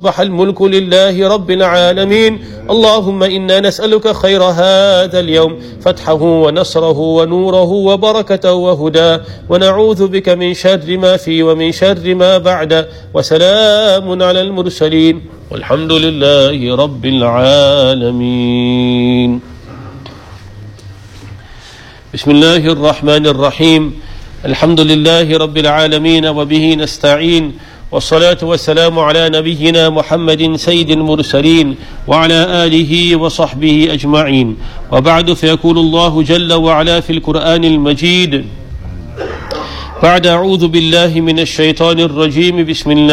وأصبح الملك لله رب العالمين. اللهم إنا نسألك خير هذا اليوم، فتحه ونصره ونوره وبركته وهداه، ونعوذ بك من شر ما فيه ومن شر ما بعده. وسلام على المرسلين والحمد لله رب العالمين. بسم الله الرحمن الرحيم. الحمد لله رب العالمين وبه نستعين، والصلاة والسلام على نبينا محمد سيد المرسلين وعلى آله وصحبه أجمعين. وبعد، فيقول الله جل وعلا في القرآن المجيد بعد أعوذ بالله من الشيطان الرجيم: بسم الله